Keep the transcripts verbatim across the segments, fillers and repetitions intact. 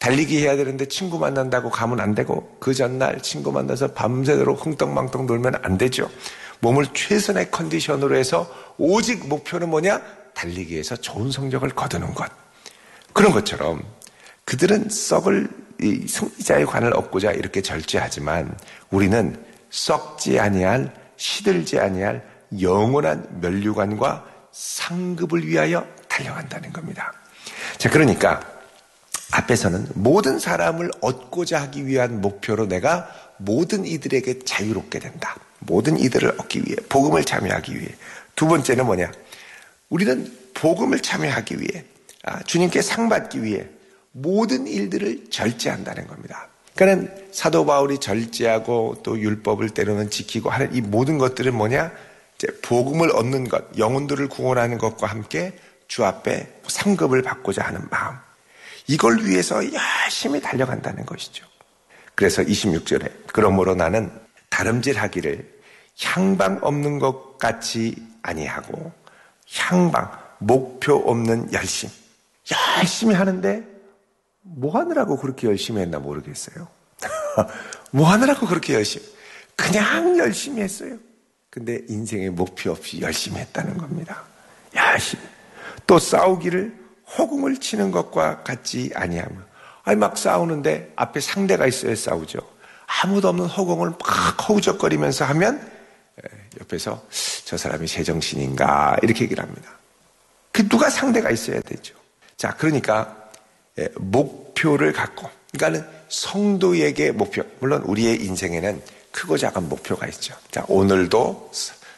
달리기 해야 되는데 친구 만난다고 가면 안 되고 그 전날 친구 만나서 밤새도록 흥떡망떡 놀면 안 되죠. 몸을 최선의 컨디션으로 해서 오직 목표는 뭐냐? 달리기에서 좋은 성적을 거두는 것. 그런 것처럼 그들은 썩을 이 승리자의 관을 얻고자 이렇게 절제하지만 우리는 썩지 아니할 시들지 아니할 영원한 면류관과 상급을 위하여 달려간다는 겁니다. 자, 그러니까 앞에서는 모든 사람을 얻고자 하기 위한 목표로 내가 모든 이들에게 자유롭게 된다. 모든 이들을 얻기 위해, 복음을 참여하기 위해. 두 번째는 뭐냐? 우리는 복음을 참여하기 위해, 아, 주님께 상 받기 위해 모든 일들을 절제한다는 겁니다. 그러니까 사도 바울이 절제하고 또 율법을 때로는 지키고 하는 이 모든 것들은 뭐냐? 이제 복음을 얻는 것, 영혼들을 구원하는 것과 함께 주 앞에 상급을 받고자 하는 마음. 이걸 위해서 열심히 달려간다는 것이죠. 그래서 이십육 절에 그러므로 나는 다름질하기를 향방 없는 것 같이 아니하고 향방, 목표 없는 열심. 열심히 하는데 뭐 하느라고 그렇게 열심히 했나 모르겠어요. 뭐 하느라고 그렇게 열심히. 그냥 열심히 했어요. 근데 인생의 목표 없이 열심히 했다는 겁니다. 열심히. 또 싸우기를 호궁을 치는 것과 같이 아니하며. 아니 막 싸우는데 앞에 상대가 있어야 싸우죠. 아무도 없는 호궁을 막 허우적거리면서 하면 옆에서 저 사람이 제정신인가 이렇게 얘기를 합니다. 그 누가 상대가 있어야 되죠. 자, 그러니까 목표를 갖고, 그러니까는 성도에게 목표, 물론 우리의 인생에는 크고 작은 목표가 있죠. 자, 오늘도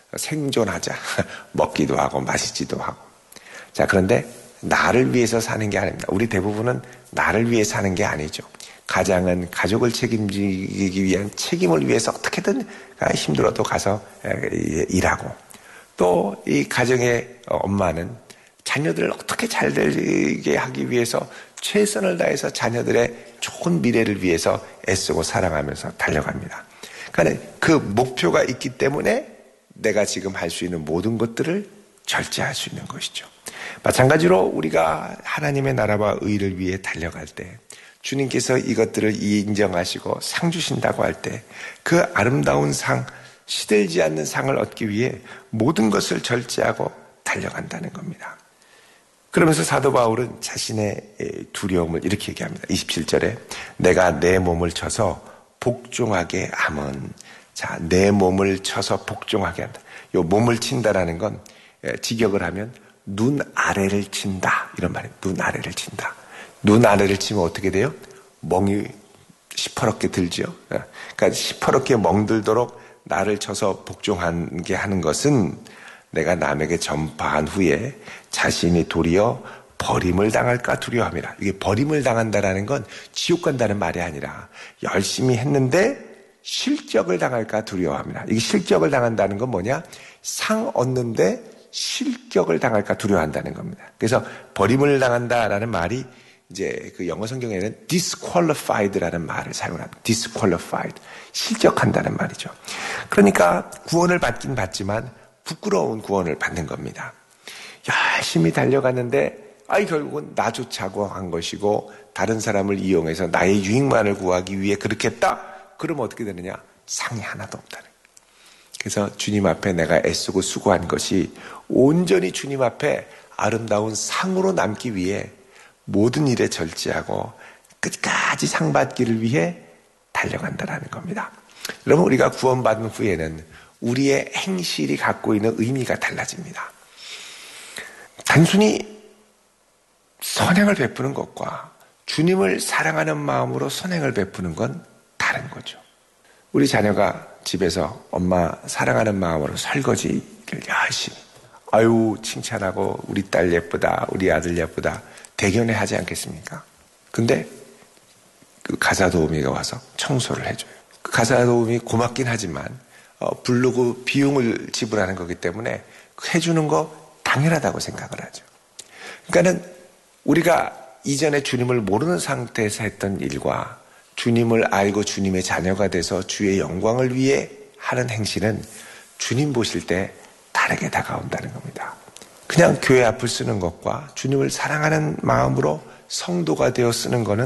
생존하자. 먹기도 하고 마시지도 하고. 자, 그런데 나를 위해서 사는 게 아닙니다. 우리 대부분은 나를 위해 사는 게 아니죠. 가장은 가족을 책임지기 위한 책임을 위해서 어떻게든 힘들어도 가서 일하고, 또 이 가정의 엄마는 자녀들을 어떻게 잘 되게 하기 위해서 최선을 다해서 자녀들의 좋은 미래를 위해서 애쓰고 사랑하면서 달려갑니다. 그러니까 그 목표가 있기 때문에 내가 지금 할 수 있는 모든 것들을 절제할 수 있는 것이죠. 마찬가지로 우리가 하나님의 나라와 의를 위해 달려갈 때 주님께서 이것들을 인정하시고 상 주신다고 할 때 그 아름다운 상, 시들지 않는 상을 얻기 위해 모든 것을 절제하고 달려간다는 겁니다. 그러면서 사도 바울은 자신의 두려움을 이렇게 얘기합니다. 이십칠 절에 내가 내 몸을 쳐서 복종하게 함은, 자, 내 몸을 쳐서 복종하게 한다. 요 몸을 친다라는 건 직역을 하면 눈 아래를 친다 이런 말이에요. 눈 아래를 친다. 눈 아래를 치면 어떻게 돼요? 멍이 시퍼렇게 들죠. 그러니까 시퍼렇게 멍들도록 나를 쳐서 복종하게 하는 것은 내가 남에게 전파한 후에 자신이 도리어 버림을 당할까 두려워합니다. 이게 버림을 당한다라는 건 지옥 간다는 말이 아니라 열심히 했는데 실격을 당할까 두려워합니다. 이게 실격을 당한다는 건 뭐냐? 상 얻는데 실격을 당할까 두려워한다는 겁니다. 그래서 버림을 당한다라는 말이 이제 그 영어 성경에는 disqualified라는 말을 사용합니다. disqualified. 실격한다는 말이죠. 그러니까 구원을 받긴 받지만 부끄러운 구원을 받는 겁니다. 열심히 달려갔는데 아이 결국은 나조차고 한 것이고 다른 사람을 이용해서 나의 유익만을 구하기 위해 그렇게 했다? 그러면 어떻게 되느냐? 상이 하나도 없다는 거예요. 그래서 주님 앞에 내가 애쓰고 수고한 것이 온전히 주님 앞에 아름다운 상으로 남기 위해 모든 일에 절제하고 끝까지 상 받기를 위해 달려간다는 겁니다. 여러분, 우리가 구원받은 후에는 우리의 행실이 갖고 있는 의미가 달라집니다. 단순히 선행을 베푸는 것과 주님을 사랑하는 마음으로 선행을 베푸는 건 다른 거죠. 우리 자녀가 집에서 엄마 사랑하는 마음으로 설거지를 열심히, 아유 칭찬하고 우리 딸 예쁘다, 우리 아들 예쁘다 대견해 하지 않겠습니까? 근데 그 가사도우미가 와서 청소를 해줘요. 그 가사도우미 고맙긴 하지만 어, 부르고 비용을 지불하는 거기 때문에 해주는 거 당연하다고 생각을 하죠. 그러니까는 우리가 이전에 주님을 모르는 상태에서 했던 일과 주님을 알고 주님의 자녀가 돼서 주의 영광을 위해 하는 행실은 주님 보실 때 다르게 다가온다는 겁니다. 그냥 교회 앞을 쓰는 것과 주님을 사랑하는 마음으로 성도가 되어 쓰는 것은